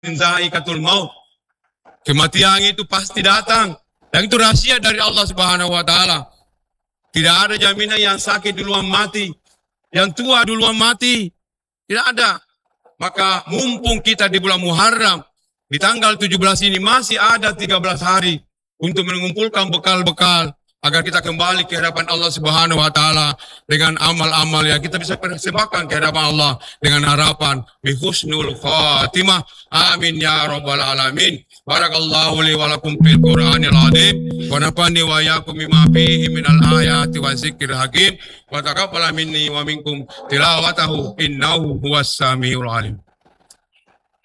Zaikatul maut. Kematian itu pasti datang. Dan itu rahasia dari Allah Subhanahu wa taala. Tidak ada jaminan yang sakit duluan mati, yang tua duluan mati. Tidak ada. Maka mumpung kita di bulan Muharram, di tanggal 17 ini masih ada 13 hari untuk mengumpulkan bekal-bekal agar kita kembali ke hadapan Allah Subhanahu wa taala dengan amal-amal yang kita bisa persembahkan ke hadapan Allah dengan harapan bi husnul khatimah. Amin ya rabbal alamin. Barakallahu li wa lakum fil Qur'anil azim wa nafani wa iyyakum bima fihi minal ayati wa dzikril hakim wa taqabbal minni wa minkum tilawatahu innahu huwas samiul alim.